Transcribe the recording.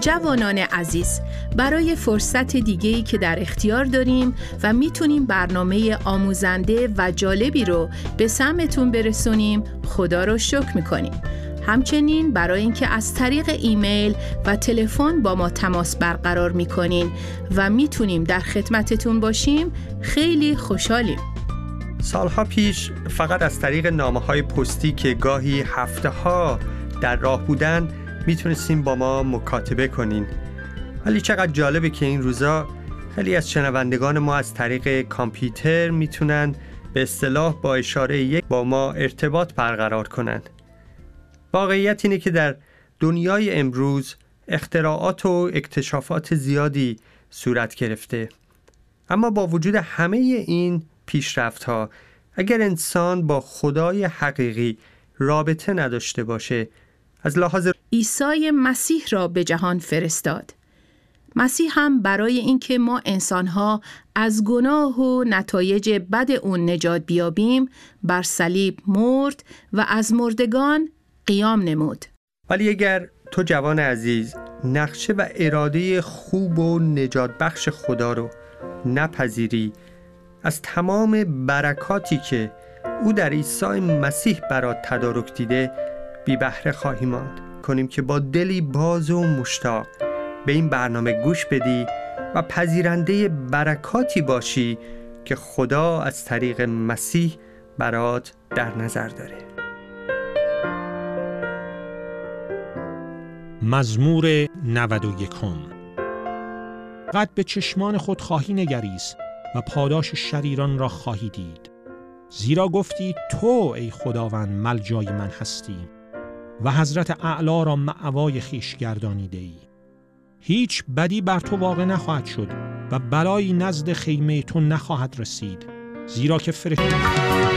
جوانان عزیز، برای فرصت دیگه‌ای که در اختیار داریم و میتونیم برنامه آموزنده و جالبی رو به سمعتون برسونیم، خدا رو شکر میکنیم. همچنین برای اینکه از طریق ایمیل و تلفن با ما تماس برقرار میکنین و میتونیم در خدمتتون باشیم، خیلی خوشحالیم. سالها پیش فقط از طریق نامه‌های پستی که گاهی هفته‌ها در راه بودن میتونستیم با ما مکاتبه کنین. ولی چقدر جالبه که این روزا خیلی از شنوندگان ما از طریق کامپیوتر میتونن به اصطلاح با اشاره یک با ما ارتباط برقرار کنن. واقعیت اینه که در دنیای امروز اختراعات و اکتشافات زیادی صورت گرفته. اما با وجود همه این پیشرفت‌ها، اگر انسان با خدای حقیقی رابطه نداشته باشه، از لحاظ عیسی مسیح را به جهان فرستاد. مسیح هم برای اینکه ما انسان‌ها از گناه و نتایج بد اون نجات بیابیم، بر صلیب مرد و از مردگان قیام نمود. ولی اگر تو جوان عزیز نقشه و اراده خوب و نجات بخش خدا رو نپذیری، از تمام برکاتی که او در عیسی مسیح برات تدارک دیده بی بهره خواهی ماند. کنیم که با دلی باز و مشتاق به این برنامه گوش بدی و پذیرنده برکاتی باشی که خدا از طریق مسیح برات در نظر داره. مزمور 91. قد به چشمان خود خواهی نگریست و پاداش شریران را خواهی دید. زیرا گفتی تو ای خداوند ملجای من هستی و حضرت اعلی را مأوای خویش گردانیده ای. هیچ بدی بر تو واقع نخواهد شد و بلایی نزد خیمه تو نخواهد رسید، زیرا که